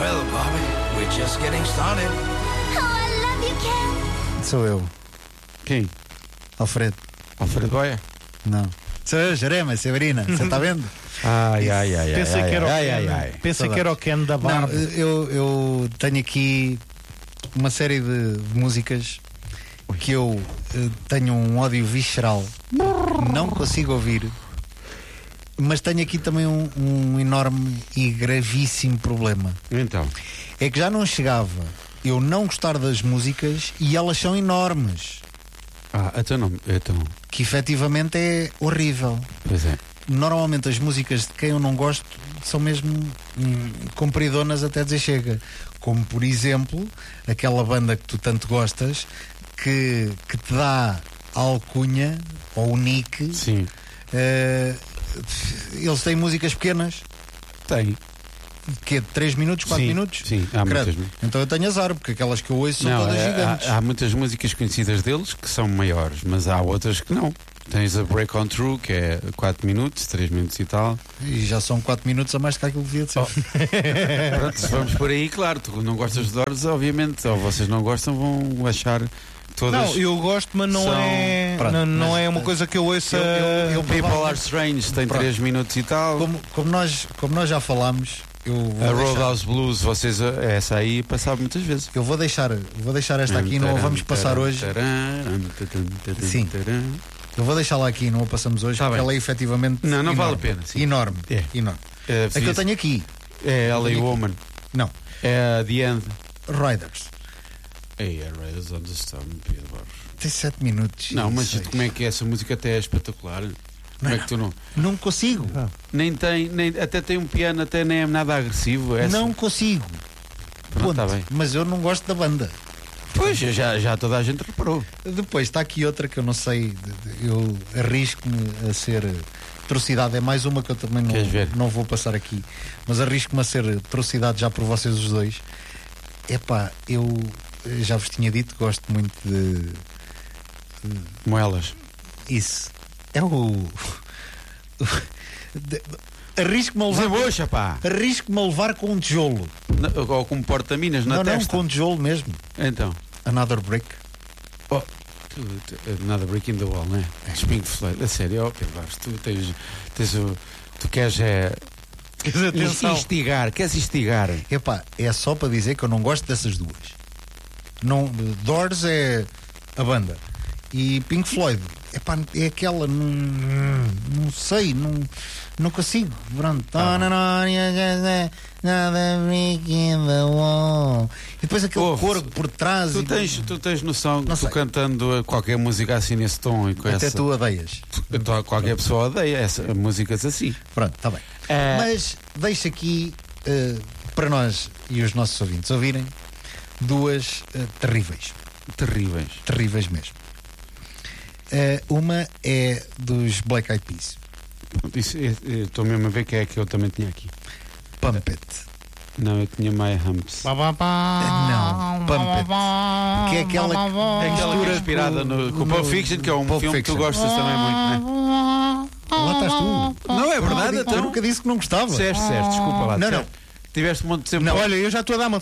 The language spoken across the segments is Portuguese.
Well, Bobby, we're just getting started. Oh, I love you, Ken. Sou eu, Quem? Alfredo. Alfredo Goya? Não. Sou eu, Jerema, Severina. Você está vendo? Ai. Pensei que era o Ken da Não, barba. eu tenho aqui uma série de músicas que eu tenho um ódio visceral. Não consigo ouvir. Mas tenho aqui também um enorme e gravíssimo problema. Então. É que já não chegava eu não gostar das músicas e elas são enormes. Então não. Então. Que efetivamente é horrível. Pois é. Normalmente as músicas de quem eu não gosto são mesmo compridonas até dizer chega. Como por exemplo aquela banda que tu tanto gostas que te dá a alcunha ou o nick. Sim. Eles têm músicas pequenas. Tem. Que é de 3 minutos, 4 Sim, minutos? sim, há Credo. muitas. Então eu tenho azar, porque aquelas que eu ouço são Não, todas gigantes. há muitas músicas conhecidas deles que são maiores, mas há outras que não. Tens a Break On Through, que é 4 minutos, 3 minutos e tal. E já são 4 minutos a mais que aquilo que devia de ser. Pronto, se vamos por aí, claro, tu não gostas de Doors, obviamente, ou vocês não gostam, vão achar todas. Não, eu gosto, mas não são- é. Pronto, não mas- é uma coisa que eu ouça. Eu People Are Strange tem Pronto. 3 minutos e tal. Como nós já falámos, eu A vou Roadhouse Blues, vocês, essa aí passava muitas vezes. eu vou deixar esta aqui, não a vamos passar hoje. Sim. Eu vou deixá-la aqui, não a passamos hoje, Tá porque bem. ela é efetivamente Não enorme. vale a pena, sim. Enorme. É. Enorme. É, A que eu tenho aqui, é LA Woman, não, é The End. Riders. Ei, a Riders on the Storm, Pedro Barros. Tem 7 minutos. Não, e mas 6. como é que essa música até é espetacular? Como é que tu não. Não consigo. Nem tem, até tem um piano, até nem é nada agressivo. Essa. Não consigo. Pronto, Ponto. tá bem. Mas eu não gosto da banda. Pois, já toda a gente reparou. Depois está aqui outra que eu não sei, eu arrisco-me a ser atrocidade, é mais uma que eu também Queres ver? não vou passar aqui, mas arrisco-me a ser atrocidade já por vocês os dois. Epá, eu já vos tinha dito que gosto muito de Moelas. isso. É o arrisco-me a levar, Desembucha, pá! arrisco-me a levar com um tijolo. Ou com porta-minas na Não, testa. com um tijolo mesmo. Então. Another Brick. Oh, nada break in the wall, não é? Pink Floyd, a sério, Pedro Barros, tu tens o. Tu queres instigar, queres instigar. Epá, é só para dizer que eu não gosto dessas duas. Não, Doors é a banda e Pink Floyd, epá, é aquela, não sei, não consigo. Pronto. E depois aquele coro por trás. Tu tens noção que Não tu sei. cantando qualquer música assim nesse tom e com Até essa. tu odeias. Qualquer pessoa odeia músicas assim. Pronto, está bem. Mas deixo aqui para nós e os nossos ouvintes ouvirem duas terríveis. Terríveis. Terríveis mesmo. Uma é dos Black Eyed Peas, Estou mesmo a ver que é que eu também tinha aqui. Pump It. Não, eu tinha My Humps. Não, Pump It. Que é aquela É aquela que é inspirada com o Pulp Fiction, que é um Pulp filme que tu Fiction. gostas também muito, não Lá estás tu. é? Não é verdade, Eu então. nunca disse que não gostava. Disseste, desculpa lá. Não, disseste. Tiveste um monte de sempre. Olha, eu já estou a dar uma.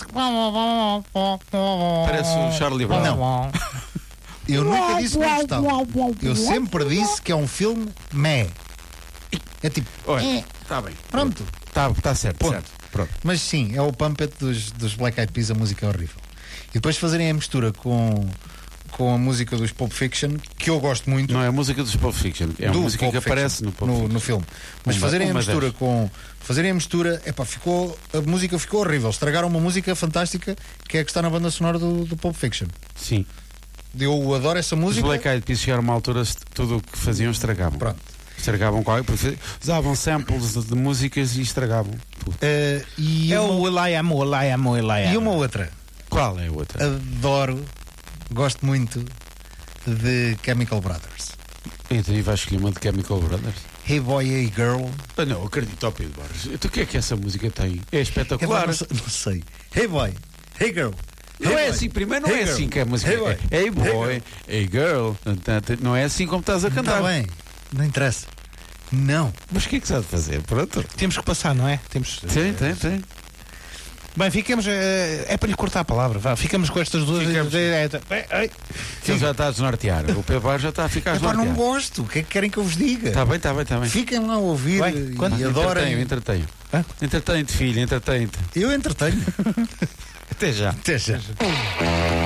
Parece o Charlie Brown. Não. Eu nunca disse que não gostava. Eu sempre disse que é um filme meh. É tipo, Olha, está bem. pronto. Está certo, Ponto. certo. Pronto. Mas sim, é o Pump It dos Black Eyed Peas, a música é horrível. E depois fazerem a mistura com a música dos Pulp Fiction, que eu gosto muito. Não é a música dos Pulp Fiction, é a do música Pulp que Fiction, aparece no Pulp Fiction. no filme. Mas Uma- fazerem a uma mistura das. com. Fazerem a mistura, epá, a música ficou horrível. Estragaram uma música fantástica que é a que está na banda sonora do Pulp Fiction. Sim. Eu adoro essa Os música. Black Eyed Peas chegaram a uma altura, tudo o que faziam estragavam. Pronto. Estragavam porque usavam samples de músicas e estragavam tudo. E É uma, o Will.i.am, o Will.i.am, o Will.i.am. e uma outra. Qual é a outra? Adoro, gosto muito de Chemical Brothers. Então, e vais escolher uma de Chemical Brothers? Hey Boy, Hey Girl. Ah, não, acredito ao Pedro Borges. Então o que é que essa música tem? É espetacular. Não sei. Hey Boy, Hey Girl. Não Hey é boy, assim, primeiro não hey é girl, assim que é a música. hey boy, Hey boy, hey girl. Não é assim como estás a cantar. Está bem, não interessa. Não. Mas o que é que se há de fazer? Pronto. Temos que passar, não é? Temos. Tem. Bem, ficamos. É para lhe cortar a palavra. Vá, ficamos com estas duas. Ficamos. Ele já está a desnortear. O Pedro Barros já está a ficar Epá, não desnorteado. gosto. O que é que querem que eu vos diga? Está bem, está bem, está bem. Fiquem lá a ouvir Vai, e quando- adorem. Entretenho. Hã? Entretenho-te, filho, entretenho-te. Eu entretenho. Até já. Até já.